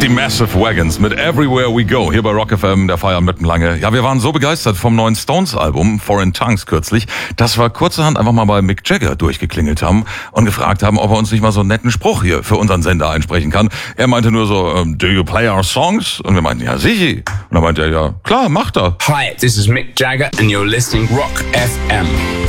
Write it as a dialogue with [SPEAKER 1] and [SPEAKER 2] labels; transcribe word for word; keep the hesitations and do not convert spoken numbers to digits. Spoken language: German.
[SPEAKER 1] Die Massive Wagons mit Everywhere We Go hier bei Rock F M, der Feierabend mitten lange. Ja, wir waren so begeistert vom neuen Stones-Album Foreign Tongues kürzlich, dass wir kurzerhand einfach mal bei Mick Jagger durchgeklingelt haben und gefragt haben, ob er uns nicht mal so einen netten Spruch hier für unseren Sender einsprechen kann. Er meinte nur so, um, do you play our songs? Und wir meinten, ja, sicher. Und dann meinte er, ja, klar, macht er.
[SPEAKER 2] Hi, this is Mick Jagger and you're listening Rock F M.